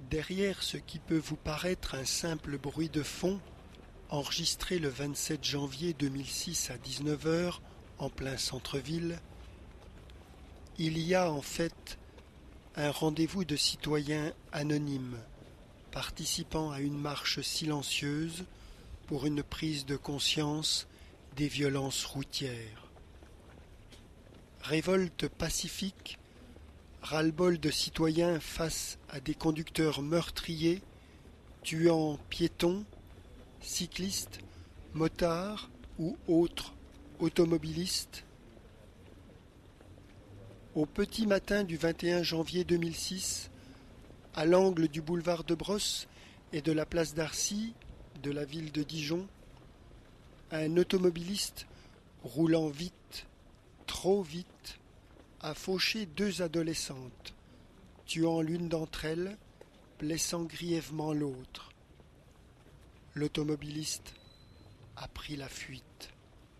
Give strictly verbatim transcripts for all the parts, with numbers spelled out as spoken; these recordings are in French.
Derrière ce qui peut vous paraître un simple bruit de fond, enregistré le vingt-sept janvier deux mille six à dix-neuf heures en plein centre-ville, il y a en fait un rendez-vous de citoyens anonymes participant à une marche silencieuse pour une prise de conscience des violences routières. Révolte pacifique, ras-le-bol de citoyens face à des conducteurs meurtriers, tuant piétons, cyclistes, motards ou autres automobilistes. Au petit matin du vingt et un janvier deux mille six, à l'angle du boulevard de Brosse et de la place d'Arcy de la ville de Dijon, un automobiliste roulant vite, trop vite, a fauché deux adolescentes, tuant l'une d'entre elles, blessant grièvement l'autre. L'automobiliste a pris la fuite.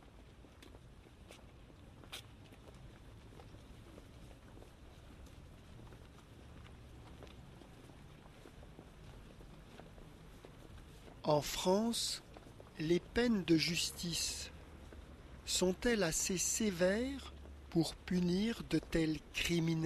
En France, les peines de justice sont-elles assez sévères pour punir de tels criminels ?